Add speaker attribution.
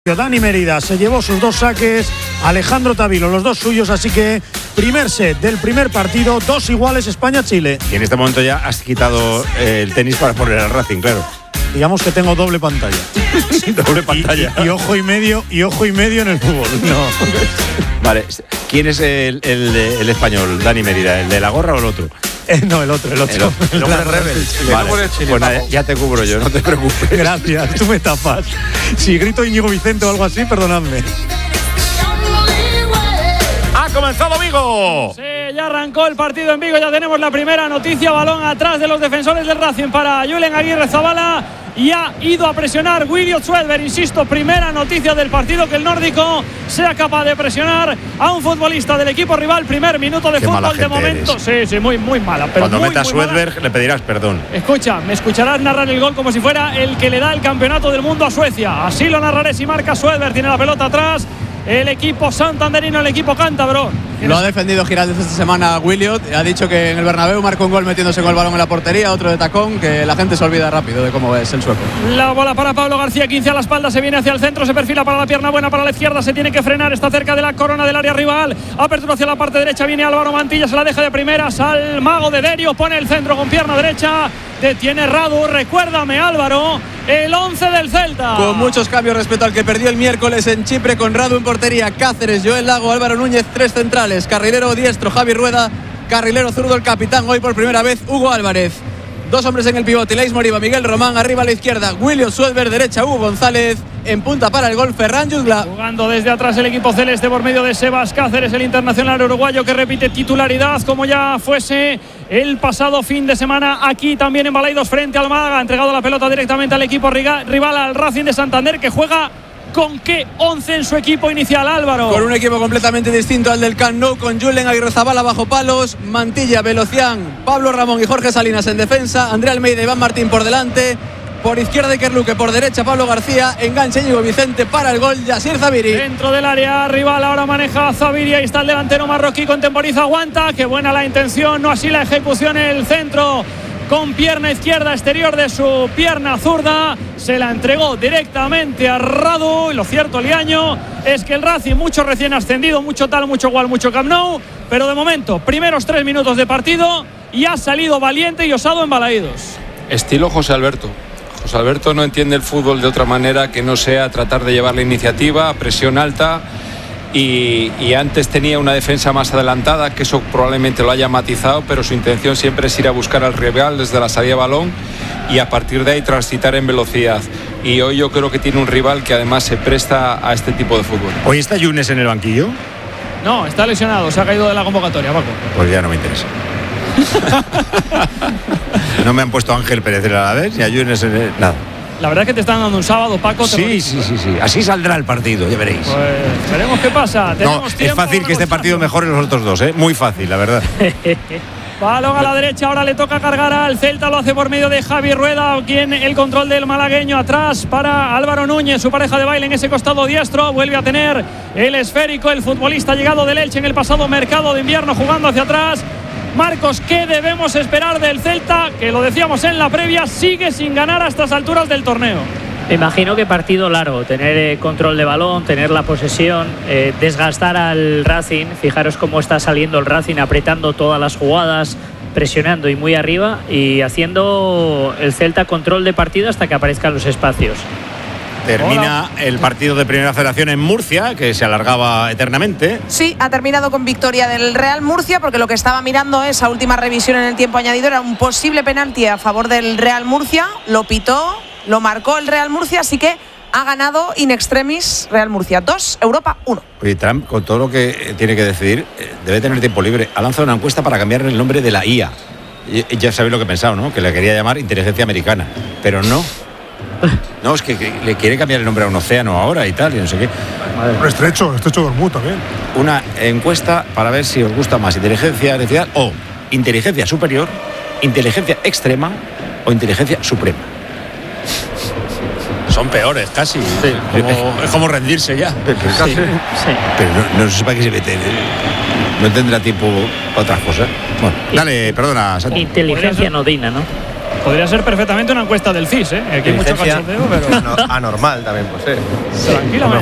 Speaker 1: Dani Mérida se llevó sus 2 saques, Alejandro Tavilo los 2 suyos, así que primer set del primer partido, 2 iguales España-Chile.
Speaker 2: Y en este momento ya has quitado el tenis para poner al Racing, claro.
Speaker 1: Digamos que tengo doble pantalla.
Speaker 2: Doble pantalla.
Speaker 1: Y ojo y medio en el fútbol. No.
Speaker 2: Vale, ¿quién es el español, Dani Mérida? ¿El de la gorra o el otro?
Speaker 1: No, el otro.
Speaker 2: El hombre rebel. Vale, pues nada, ya te cubro yo, no te preocupes.
Speaker 1: Gracias, tú me tapas. Si grito Íñigo Vicente o algo así, perdonadme.
Speaker 2: ¡Ha comenzado Vigo!
Speaker 3: Sí, ya arrancó el partido en Vigo, ya tenemos la primera noticia. Balón atrás de los defensores del Racing para Julen Aguirre Zabala. Y ha ido a presionar Williot Swedberg, insisto, primera noticia del partido, que el nórdico sea capaz de presionar a un futbolista del equipo rival. Primer minuto de fútbol de momento.
Speaker 2: Eres.
Speaker 3: Sí, muy mala. Pero
Speaker 2: cuando metas Swedberg
Speaker 3: mala.
Speaker 2: Le pedirás perdón.
Speaker 3: Escucha, me escucharás narrar el gol como si fuera el que le da el campeonato del mundo a Suecia. Así lo narraré si marca Swedberg, tiene la pelota atrás. El equipo santanderino, el equipo cántabro.
Speaker 4: Lo ha defendido Giraldez esta semana Williot. Ha dicho que en el Bernabéu marcó un gol metiéndose con el balón en la portería, otro de tacón, que la gente se olvida rápido de cómo es el sueco.
Speaker 3: La bola para Pablo García, 15 a la espalda, se viene hacia el centro, se perfila para la pierna buena, para la izquierda, se tiene que frenar, está cerca de la corona del área rival. Apertura hacia la parte derecha, viene Álvaro Mantilla, se la deja de primeras al mago de Derio, pone el centro con pierna derecha, detiene Radu. Recuérdame, Álvaro, el 11 del Celta.
Speaker 4: Con muchos cambios respecto al que perdió el miércoles en Chipre, con Radu en portería, Cáceres, Joel Lago, Álvaro Núñez, 3 centrales, carrilero diestro Javi Rueda, carrilero zurdo el capitán, hoy por primera vez Hugo Álvarez. 2 hombres en el pivote, Leis Moriba, Miguel Román, arriba a la izquierda, Williot Swedberg, derecha Hugo González, en punta para el gol Ferran Jutgla.
Speaker 3: Jugando desde atrás el equipo celeste por medio de Sebas Cáceres, el internacional uruguayo que repite titularidad como ya fuese el pasado fin de semana aquí también en Balaidos frente al Málaga. Ha entregado la pelota directamente al equipo rival, al Racing de Santander, que juega con qué 11 en su equipo inicial, Álvaro.
Speaker 4: Con un equipo completamente distinto al del Camp Nou, con Julen Aguirre Zabala bajo palos, Mantilla, Velocián, Pablo Ramón y Jorge Salinas en defensa, André Almeida y Iván Martín por delante, por izquierda Ikerluque, por derecha Pablo García, enganche Íñigo Vicente para el gol Yasir Zabiri.
Speaker 3: Dentro del área rival ahora maneja Zabiri, ahí está el delantero marroquí, contemporiza, aguanta, qué buena la intención, no así la ejecución en el centro. Con pierna izquierda exterior de su pierna zurda, se la entregó directamente a Radu. Y lo cierto, Liaño, es que el Racing, mucho recién ascendido, mucho tal, mucho cual, mucho Camp Nou, pero de momento, primeros 3 minutos de partido y ha salido valiente y osado en Balaídos.
Speaker 5: Estilo José Alberto. José Alberto no entiende el fútbol de otra manera que no sea tratar de llevar la iniciativa a presión alta. Y antes tenía una defensa más adelantada, que eso probablemente lo haya matizado, pero su intención siempre es ir a buscar al rival desde la salida de balón y a partir de ahí transitar en velocidad. Y hoy yo creo que tiene un rival que además se presta a este tipo de fútbol.
Speaker 2: ¿Hoy está Yunes en el banquillo?
Speaker 3: No, está lesionado, se ha caído de la convocatoria, Paco.
Speaker 2: Pues ya no me interesa. No me han puesto a Ángel Pérez de la vez y a Yunes en el... nada.
Speaker 3: La verdad es que te están dando un sábado, Paco.
Speaker 2: Sí. Así saldrá el partido, ya veréis.
Speaker 3: Pues veremos qué pasa.
Speaker 2: No, es fácil que este partido mejore los otros 2, ¿eh? Muy fácil, la verdad.
Speaker 3: Balón a la derecha, ahora le toca cargar al Celta, lo hace por medio de Javi Rueda, quien el control del malagueño atrás para Álvaro Núñez, su pareja de baile en ese costado diestro, vuelve a tener el esférico, el futbolista llegado del Elche en el pasado mercado de invierno, jugando hacia atrás. Marcos, ¿qué debemos esperar del Celta? Que lo decíamos en la previa, sigue sin ganar a estas alturas del torneo.
Speaker 6: Me imagino que partido largo, tener control de balón, tener la posesión, desgastar al Racing. Fijaros cómo está saliendo el Racing, apretando todas las jugadas, presionando y muy arriba, y haciendo el Celta control de partido hasta que aparezcan los espacios.
Speaker 2: Termina el partido de Primera Federación en Murcia, que se alargaba eternamente.
Speaker 7: Sí, ha terminado con victoria del Real Murcia, porque lo que estaba mirando esa última revisión en el tiempo añadido era un posible penalti a favor del Real Murcia. Lo pitó, lo marcó el Real Murcia, así que ha ganado in extremis Real Murcia 2, Europa 1.
Speaker 2: Oye, Trump, con todo lo que tiene que decidir, debe tener tiempo libre. Ha lanzado una encuesta para cambiar el nombre de la IA. Ya sabéis lo que he pensado, ¿no? Que le quería llamar inteligencia americana, pero no. No, es que le quiere cambiar el nombre a un océano ahora y tal, y no sé qué.
Speaker 8: Estrecho de Hormuz también.
Speaker 2: Una encuesta para ver si os gusta más inteligencia artificial o inteligencia superior, inteligencia extrema o inteligencia suprema. Son peores, casi. Sí, es como rendirse ya.
Speaker 6: Sí.
Speaker 2: Pero no sé para qué se mete. No tendrá tiempo para otras cosas. Bueno, dale, perdona, Santi.
Speaker 6: Inteligencia nodina, ¿no?
Speaker 3: Podría ser perfectamente una encuesta del CIS, ¿eh? Aquí hay mucho
Speaker 9: Inteligencia
Speaker 3: cachondeo, pero
Speaker 9: anormal también, pues.
Speaker 3: tranquilamente.